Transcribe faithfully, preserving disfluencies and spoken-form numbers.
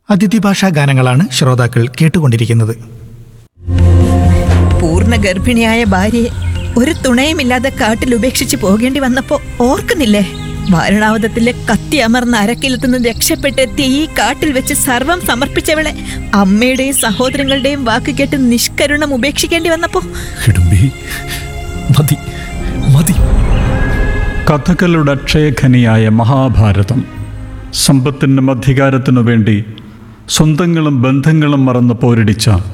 അതിഥി ഭാഷാ ഗാനങ്ങളാണ് ശ്രോതാക്കൾ കേട്ടുകൊണ്ടിരിക്കുന്നത്. പൂർണ്ണ ഗർഭിണിയായ ഭാര്യയെ ഒരു തുണയുമില്ലാതെ കാട്ടിൽ ഉപേക്ഷിച്ച് പോകേണ്ടി വന്നപ്പോ ഓർക്കുന്നില്ലേ? വാരണാവതത്തിലെ കത്തി അമർന്ന അരക്കിലത്തുനിന്ന് രക്ഷപ്പെട്ടെത്തിയ ഈ കാട്ടിൽ വെച്ച് സർവം സമർപ്പിച്ചവളെ അമ്മയുടെയും സഹോദരങ്ങളുടെയും വാക്ക് കേട്ട് നിഷ്കരുണം ഉപേക്ഷിക്കേണ്ടി വന്നപ്പോ മതി മതി. കഥകളുടെ അക്ഷയഖനിയായ മഹാഭാരതം സമ്പത്തിനും അധികാരത്തിനു വേണ്ടി സ്വന്തങ്ങളും ബന്ധങ്ങളും മറന്ന് പോരടിച്ച